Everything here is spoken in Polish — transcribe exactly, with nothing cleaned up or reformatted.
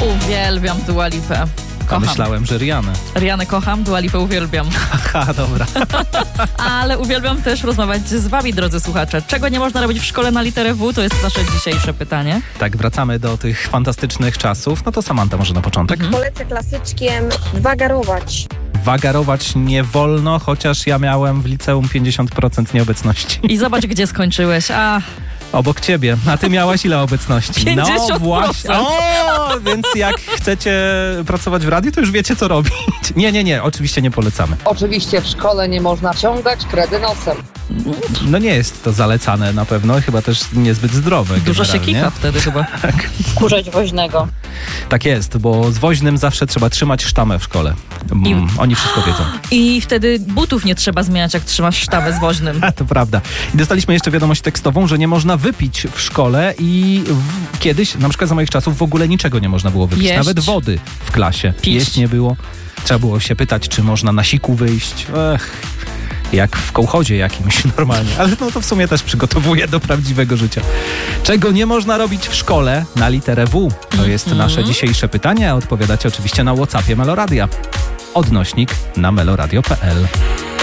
Uwielbiam Dua Lipę. Kocham. Myślałem, że Rihanna. Rihanę kocham, Dua Lipę uwielbiam. Aha, dobra. Ale uwielbiam też rozmawiać z wami, drodzy słuchacze. Czego nie można robić w szkole na literę W? To jest nasze dzisiejsze pytanie. Tak, wracamy do tych fantastycznych czasów. No to Samanta może na początek. Mhm. Polecę klasyczkiem wagarować. Wagarować nie wolno, chociaż ja miałem w liceum pięćdziesiąt procent nieobecności. I zobacz, gdzie skończyłeś. A, Obok ciebie. A ty miałaś ile obecności? pięćdziesiąt procent. No właśnie. O, więc jak chcecie pracować w radiu, to już wiecie, co robić. Nie, nie, nie. Oczywiście nie polecamy. Oczywiście w szkole nie można ciągać kredy nosem. No nie jest to zalecane na pewno. Chyba też niezbyt zdrowe. dużo się generalnie. kika wtedy chyba. Kurzeć woźnego. Tak jest, bo z woźnym zawsze trzeba trzymać sztamę w szkole. Mm, I- Oni wszystko wiedzą. I wtedy butów nie trzeba zmieniać, jak trzymasz sztabę z woźnym. A, to prawda. I dostaliśmy jeszcze wiadomość tekstową, że nie można wypić w szkole i w, kiedyś, na przykład za moich czasów, w ogóle niczego nie można było wypić. Jeść. Nawet wody w klasie. Pić. Jeść nie było. Trzeba było się pytać, czy można na siku wyjść. Ech, jak w kołchodzie jakimś normalnie. Ale no to w sumie też przygotowuje do prawdziwego życia. Czego nie można robić w szkole na literę W? To jest Mhm. nasze dzisiejsze pytanie, a odpowiadacie oczywiście na WhatsAppie Meloradia. Odnośnik na meloradio kropka p l.